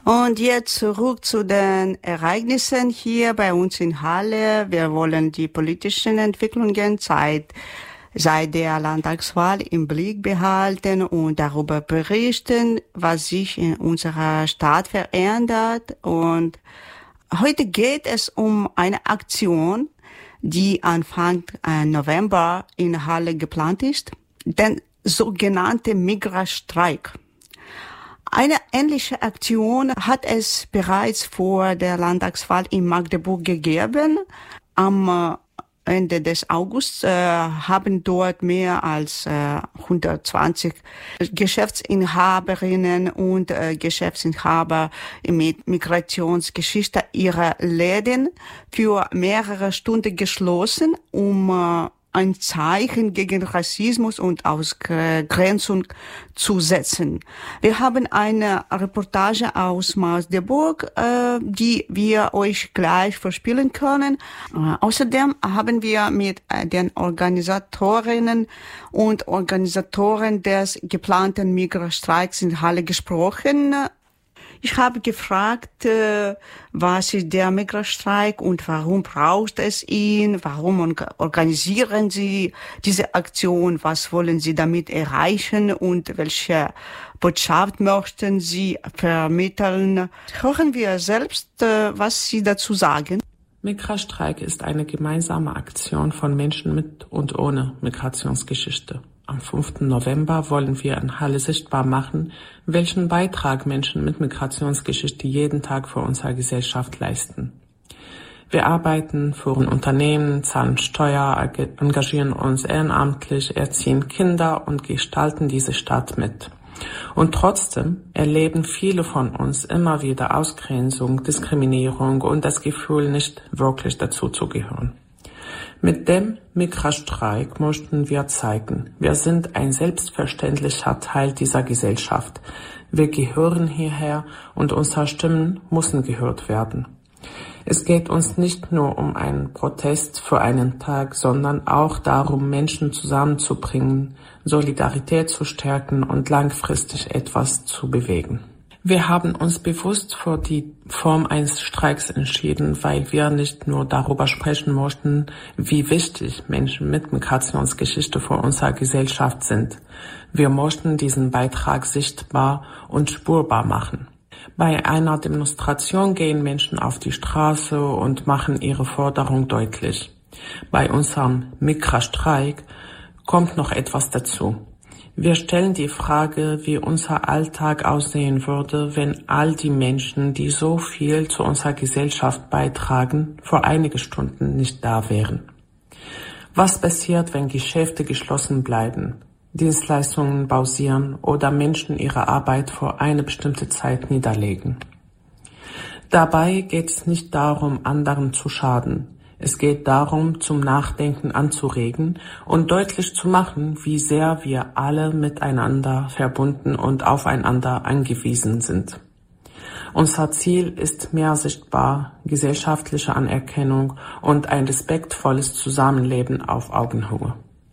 Und jetzt zurück zu den Ereignissen hier bei uns in Halle. Wir wollen die politischen Entwicklungen seit der Landtagswahl im Blick behalten und darüber berichten, was sich in unserer Stadt verändert. Und heute geht es um eine Aktion, die Anfang November in Halle geplant ist, den sogenannten Migrastreik. Eine ähnliche Aktion hat es bereits vor der Landtagswahl in Magdeburg gegeben. Am Ende des Augusts haben dort mehr als 120 Geschäftsinhaberinnen und Geschäftsinhaber mit Migrationsgeschichte ihre Läden für mehrere Stunden geschlossen, um ein Zeichen gegen Rassismus und Ausgrenzung zu setzen. Wir haben eine Reportage aus Magdeburg, die wir euch gleich vorspielen können. Außerdem haben wir mit den Organisatorinnen und Organisatoren des geplanten Migrastreiks in Halle gesprochen. Ich habe gefragt, was ist der Migrastreik und warum braucht es ihn? Warum organisieren Sie diese Aktion? Was wollen Sie damit erreichen und welche Botschaft möchten Sie vermitteln? Hören wir selbst, was Sie dazu sagen. Migrastreik ist eine gemeinsame Aktion von Menschen mit und ohne Migrationsgeschichte. Am 5. November wollen wir in Halle sichtbar machen, welchen Beitrag Menschen mit Migrationsgeschichte jeden Tag für unsere Gesellschaft leisten. Wir arbeiten für ein Unternehmen, zahlen Steuer, engagieren uns ehrenamtlich, erziehen Kinder und gestalten diese Stadt mit. Und trotzdem erleben viele von uns immer wieder Ausgrenzung, Diskriminierung und das Gefühl, nicht wirklich dazuzugehören. Mit dem Migrastreik möchten wir zeigen, wir sind ein selbstverständlicher Teil dieser Gesellschaft. Wir gehören hierher und unsere Stimmen müssen gehört werden. Es geht uns nicht nur um einen Protest für einen Tag, sondern auch darum, Menschen zusammenzubringen, Solidarität zu stärken und langfristig etwas zu bewegen. Wir haben uns bewusst für die Form eines Streiks entschieden, weil wir nicht nur darüber sprechen möchten, wie wichtig Menschen mit Migrationsgeschichte für unsere Gesellschaft sind. Wir möchten diesen Beitrag sichtbar und spürbar machen. Bei einer Demonstration gehen Menschen auf die Straße und machen ihre Forderung deutlich. Bei unserem Migrastreik kommt noch etwas dazu. Wir stellen die Frage, wie unser Alltag aussehen würde, wenn all die Menschen, die so viel zu unserer Gesellschaft beitragen, für einige Stunden nicht da wären. Was passiert, wenn Geschäfte geschlossen bleiben, Dienstleistungen pausieren oder Menschen ihre Arbeit für eine bestimmte Zeit niederlegen? Dabei geht es nicht darum, anderen zu schaden. Es geht darum, zum Nachdenken anzuregen und deutlich zu machen, wie sehr wir alle miteinander verbunden und aufeinander angewiesen sind. Unser Ziel ist mehr sichtbar, gesellschaftliche Anerkennung und ein respektvolles Zusammenleben auf Augenhöhe.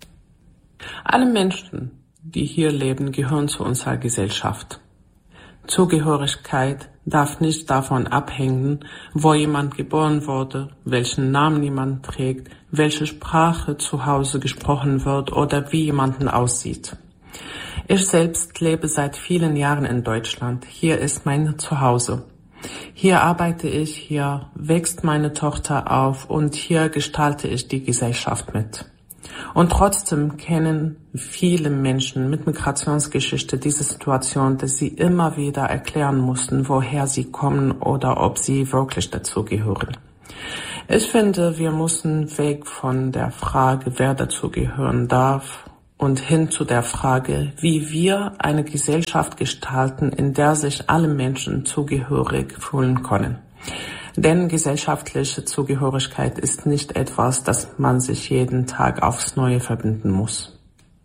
Alle Menschen, die hier leben, gehören zu unserer Gesellschaft. Zugehörigkeit darf nicht davon abhängen, wo jemand geboren wurde, welchen Namen jemand trägt, welche Sprache zu Hause gesprochen wird oder wie jemand aussieht. Ich selbst lebe seit vielen Jahren in Deutschland. Hier ist mein Zuhause. Hier arbeite ich, hier wächst meine Tochter auf und hier gestalte ich die Gesellschaft mit. Und trotzdem kennen viele Menschen mit Migrationsgeschichte diese Situation, dass sie immer wieder erklären mussten, woher sie kommen oder ob sie wirklich dazugehören. Ich finde, wir müssen weg von der Frage, wer dazugehören darf, und hin zu der Frage, wie wir eine Gesellschaft gestalten, in der sich alle Menschen zugehörig fühlen können. Denn gesellschaftliche Zugehörigkeit ist nicht etwas, das man sich jeden Tag aufs Neue verbinden muss.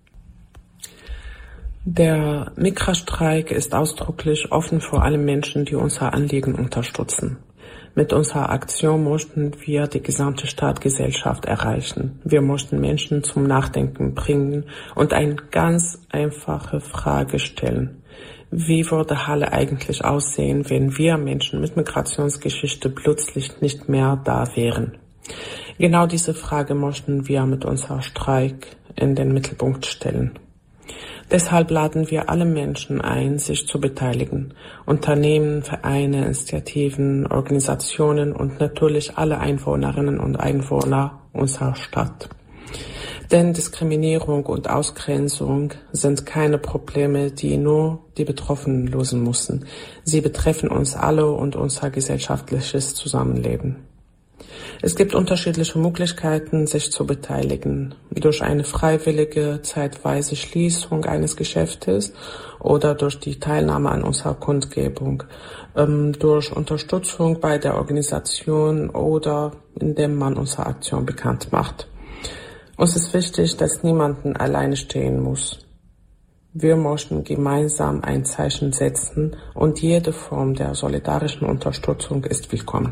Der Migrastreik ist ausdrücklich offen für alle Menschen, die unser Anliegen unterstützen. Mit unserer Aktion möchten wir die gesamte Stadtgesellschaft erreichen. Wir möchten Menschen zum Nachdenken bringen und eine ganz einfache Frage stellen. Wie würde Halle eigentlich aussehen, wenn wir Menschen mit Migrationsgeschichte plötzlich nicht mehr da wären? Genau diese Frage möchten wir mit unserem Streik in den Mittelpunkt stellen. Deshalb laden wir alle Menschen ein, sich zu beteiligen. Unternehmen, Vereine, Initiativen, Organisationen und natürlich alle Einwohnerinnen und Einwohner unserer Stadt. Denn Diskriminierung und Ausgrenzung sind keine Probleme, die nur die Betroffenen lösen müssen. Sie betreffen uns alle und unser gesellschaftliches Zusammenleben. Es gibt unterschiedliche Möglichkeiten, sich zu beteiligen, durch eine freiwillige, zeitweise Schließung eines Geschäftes oder durch die Teilnahme an unserer Kundgebung, durch Unterstützung bei der Organisation oder indem man unsere Aktion bekannt macht. Uns ist wichtig, dass niemanden alleine stehen muss. Wir möchten gemeinsam ein Zeichen setzen und jede Form der solidarischen Unterstützung ist willkommen.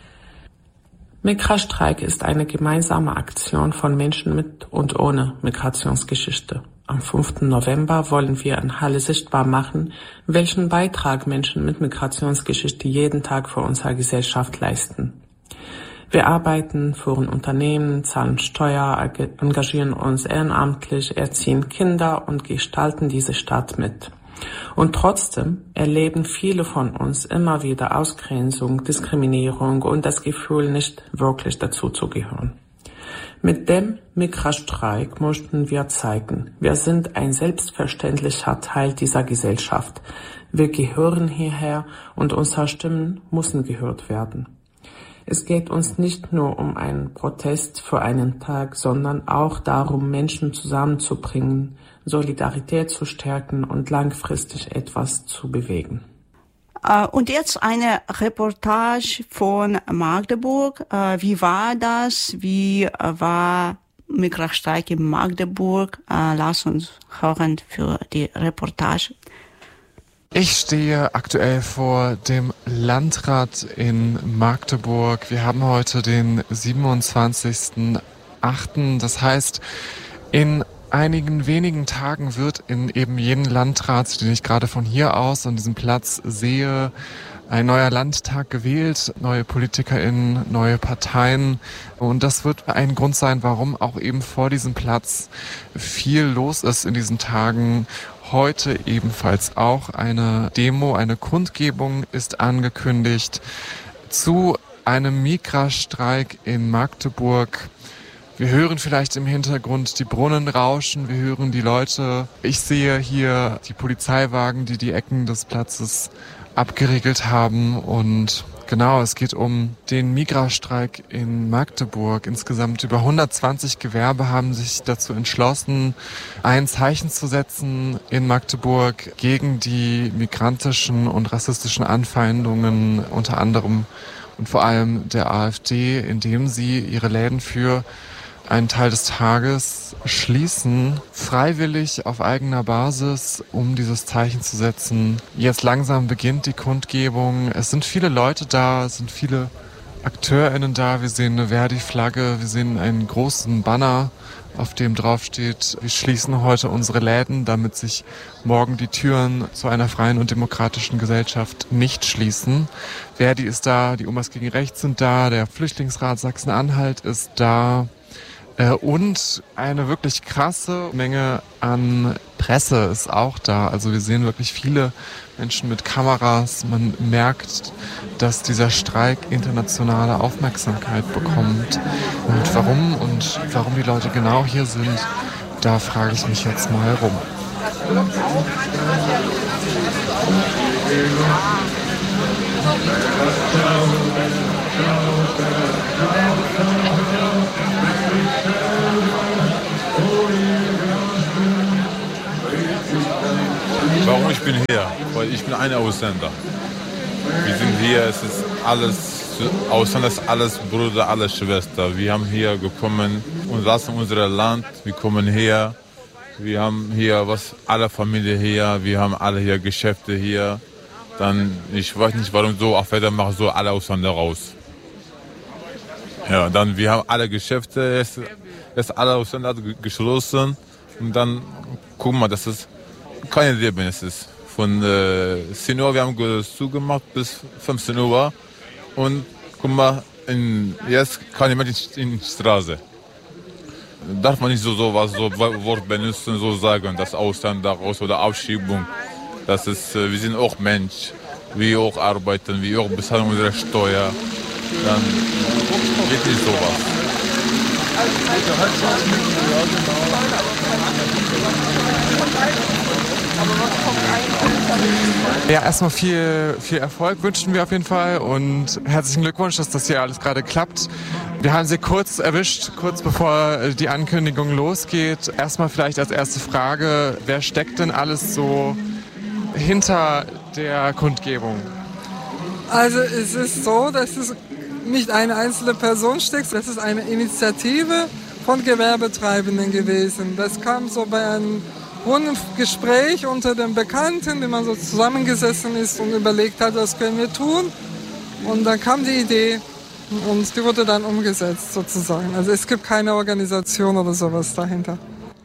Migrastreik ist eine gemeinsame Aktion von Menschen mit und ohne Migrationsgeschichte. Am 5. November wollen wir in Halle sichtbar machen, welchen Beitrag Menschen mit Migrationsgeschichte jeden Tag für unsere Gesellschaft leisten. Wir arbeiten, führen Unternehmen, zahlen Steuer, engagieren uns ehrenamtlich, erziehen Kinder und gestalten diese Stadt mit. Und trotzdem erleben viele von uns immer wieder Ausgrenzung, Diskriminierung und das Gefühl, nicht wirklich dazuzugehören. Mit dem Migrastreik möchten wir zeigen, wir sind ein selbstverständlicher Teil dieser Gesellschaft. Wir gehören hierher und unsere Stimmen müssen gehört werden. Es geht uns nicht nur um einen Protest für einen Tag, sondern auch darum, Menschen zusammenzubringen, Solidarität zu stärken und langfristig etwas zu bewegen. Und jetzt eine Reportage von Magdeburg. Wie war das? Wie war Migrastreik in Magdeburg? Lass uns hören für die Reportage. Ich stehe aktuell vor dem Landrat in Magdeburg. Wir haben heute den 27.08. Das heißt, in einigen wenigen Tagen wird in eben jenen Landrat, den ich gerade von hier aus an diesem Platz sehe, ein neuer Landtag gewählt, neue PolitikerInnen, neue Parteien. Und das wird ein Grund sein, warum auch eben vor diesem Platz viel los ist in diesen Tagen. Heute ebenfalls auch eine Demo, eine Kundgebung ist angekündigt zu einem Migrastreik in Magdeburg. Wir hören vielleicht im Hintergrund die Brunnen rauschen, wir hören die Leute. Ich sehe hier die Polizeiwagen, die die Ecken des Platzes abgeriegelt haben. Und genau, es geht um den Migrastreik in Magdeburg. Insgesamt über 120 Gewerbe haben sich dazu entschlossen, ein Zeichen zu setzen in Magdeburg gegen die migrantischen und rassistischen Anfeindungen, unter anderem und vor allem der AfD, indem sie ihre Läden für einen Teil des Tages schließen, freiwillig auf eigener Basis, um dieses Zeichen zu setzen. Jetzt langsam beginnt die Kundgebung. Es sind viele Leute da, es sind viele AkteurInnen da. Wir sehen eine Verdi-Flagge, wir sehen einen großen Banner, auf dem drauf steht: Wir schließen heute unsere Läden, damit sich morgen die Türen zu einer freien und demokratischen Gesellschaft nicht schließen. Verdi ist da, die Omas gegen Rechts sind da, der Flüchtlingsrat Sachsen-Anhalt ist da. Und eine wirklich krasse Menge an Presse ist auch da. Also wir sehen wirklich viele Menschen mit Kameras. Man merkt, dass dieser Streik internationale Aufmerksamkeit bekommt. Und warum die Leute genau hier sind, da frage ich mich jetzt mal rum. Warum ich bin hier? Weil ich bin ein Ausländer. Wir sind hier, es ist alles, Ausländer ist alles Bruder, alles Schwester. Wir haben hier gekommen und lassen unser Land, wir kommen her. Wir haben hier alle Familie hier, wir haben alle hier Geschäfte hier. Dann, ich weiß nicht, warum so, auf einmal machen so alle Ausländer raus. Ja, dann, wir haben alle Geschäfte, es ist alle Ausländer geschlossen. Und dann, guck mal, das ist kein Leben, es ist Von 10 Uhr, wir haben zugemacht bis 15 Uhr. Und guck mal, jetzt kann jemand in die Straße. Darf man nicht so Wort benutzen, so sagen, das Ausländer oder Abschiebung. Das ist, wir sind auch Mensch, wir auch arbeiten, wir auch bezahlen unsere Steuer. Dann geht nicht sowas. Ja, erstmal viel Erfolg wünschen wir auf jeden Fall und herzlichen Glückwunsch, dass das hier alles gerade klappt. Wir haben Sie kurz erwischt, kurz bevor die Ankündigung losgeht. Erstmal vielleicht als erste Frage, wer steckt denn alles so hinter der Kundgebung? Also es ist so, dass es nicht eine einzelne Person steckt, das ist eine Initiative von Gewerbetreibenden gewesen. Das kam so bei einem runden Gespräch unter den Bekannten, wie man so zusammengesessen ist und überlegt hat, was können wir tun. Und dann kam die Idee und die wurde dann umgesetzt sozusagen. Also es gibt keine Organisation oder sowas dahinter.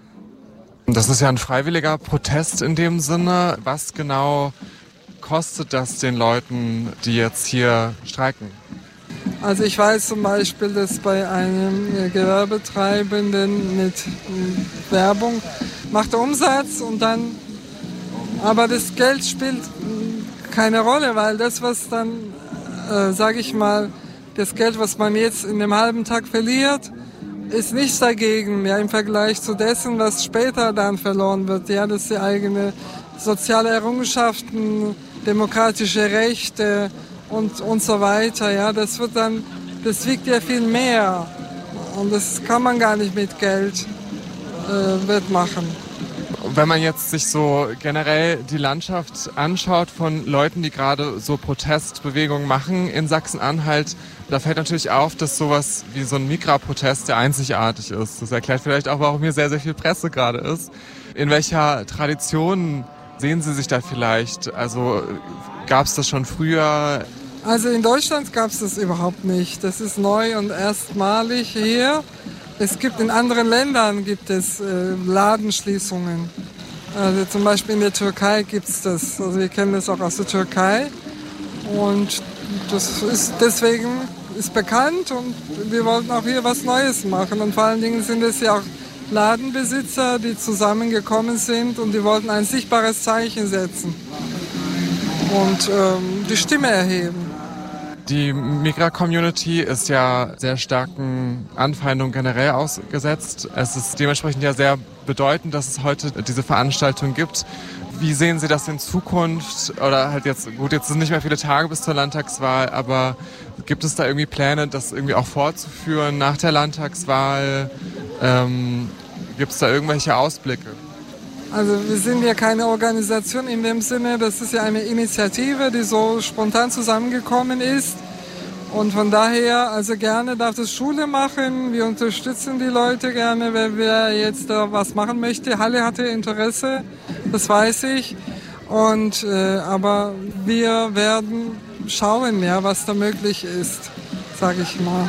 Das ist ja ein freiwilliger Protest in dem Sinne. Was genau kostet das den Leuten, die jetzt hier streiken? Also ich weiß zum Beispiel, dass bei einem Gewerbetreibenden mit Werbung macht er Umsatz und dann, aber das Geld spielt keine Rolle, weil das, was dann, sage ich mal, das Geld, was man jetzt in einem halben Tag verliert, ist nichts dagegen, ja, im Vergleich zu dessen, was später dann verloren wird. Ja, das ist die eigene soziale Errungenschaften, demokratische Rechte und so weiter. Ja, das wiegt ja viel mehr und das kann man gar nicht mit Geld wettmachen. Wenn man jetzt sich so generell die Landschaft anschaut von Leuten, die gerade so Protestbewegungen machen in Sachsen-Anhalt, da fällt natürlich auf, dass sowas wie so ein Migra-Protest sehr einzigartig ist. Das erklärt vielleicht auch, warum hier sehr, sehr viel Presse gerade ist. In welcher Tradition sehen Sie sich da vielleicht? Also gab es das schon früher? Also in Deutschland gab es das überhaupt nicht. Das ist neu und erstmalig hier. Es gibt in anderen Ländern Ladenschließungen. Also zum Beispiel in der Türkei gibt es das. Also wir kennen das auch aus der Türkei. Und das ist deswegen bekannt und wir wollten auch hier was Neues machen. Und vor allen Dingen sind es ja auch Ladenbesitzer, die zusammengekommen sind und die wollten ein sichtbares Zeichen setzen und die Stimme erheben. Die Migra-Community ist ja sehr starken Anfeindungen generell ausgesetzt. Es ist dementsprechend ja sehr bedeutend, dass es heute diese Veranstaltung gibt. Wie sehen Sie das in Zukunft? Oder halt jetzt sind nicht mehr viele Tage bis zur Landtagswahl, aber gibt es da irgendwie Pläne, das irgendwie auch fortzuführen nach der Landtagswahl? Gibt es da irgendwelche Ausblicke? Also wir sind ja keine Organisation in dem Sinne, das ist ja eine Initiative, die so spontan zusammengekommen ist. Und von daher, also gerne darf das Schule machen, wir unterstützen die Leute gerne, wenn wer jetzt da was machen möchte. Halle hatte Interesse, das weiß ich. Und, aber wir werden schauen, ja, was da möglich ist, sage ich mal.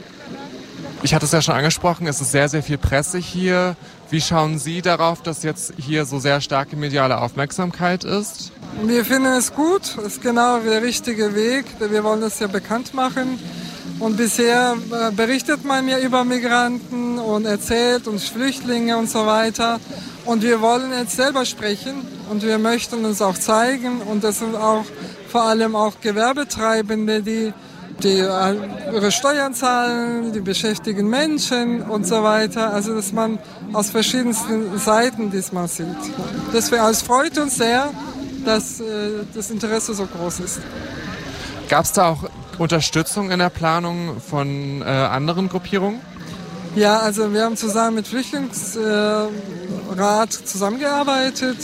Ich hatte es ja schon angesprochen, es ist sehr, sehr viel Presse hier. Wie schauen Sie darauf, dass jetzt hier so sehr starke mediale Aufmerksamkeit ist? Wir finden es gut, es ist genau der richtige Weg. Wir wollen es ja bekannt machen. Und bisher berichtet man ja über Migranten und erzählt und Flüchtlinge und so weiter. Und wir wollen jetzt selber sprechen und wir möchten uns auch zeigen. Und das sind auch vor allem auch Gewerbetreibende, die ihre Steuern zahlen, die beschäftigen Menschen und so weiter. Also dass man aus verschiedensten Seiten diesmal sieht. Deswegen, es freut uns sehr, dass das Interesse so groß ist. Gab es da auch Unterstützung in der Planung von anderen Gruppierungen? Ja, also wir haben zusammen mit Flüchtlingsrat zusammengearbeitet.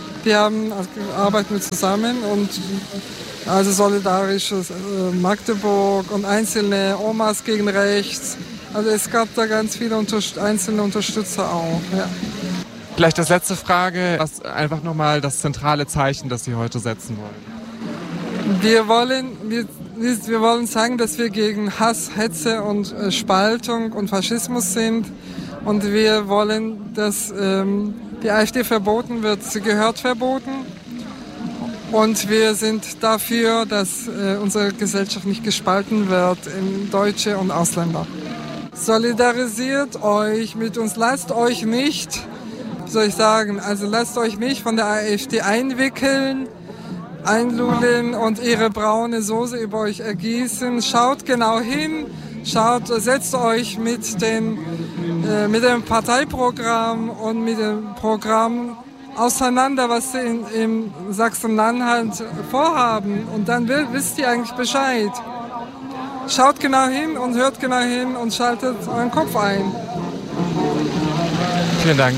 Arbeiten wir zusammen und also solidarisches Magdeburg und einzelne Omas gegen Rechts. Also es gab da ganz viele einzelne Unterstützer auch. Ja. Vielleicht als letzte Frage, was einfach nochmal das zentrale Zeichen, das Sie heute setzen wollen. Wir wollen sagen, dass wir gegen Hass, Hetze und Spaltung und Faschismus sind. Und wir wollen, dass die AfD verboten wird. Sie gehört verboten. Und wir sind dafür, dass unsere Gesellschaft nicht gespalten wird in Deutsche und Ausländer. Solidarisiert euch mit uns, lasst euch nicht, wie soll ich sagen, also lasst euch nicht von der AfD einwickeln, einlullen und ihre braune Soße über euch ergießen. Schaut genau hin, setzt euch mit dem Parteiprogramm und mit dem Programm auseinander, was sie in Sachsen-Anhalt vorhaben. Und dann wisst ihr eigentlich Bescheid. Schaut genau hin und hört genau hin und schaltet euren Kopf ein. Vielen Dank.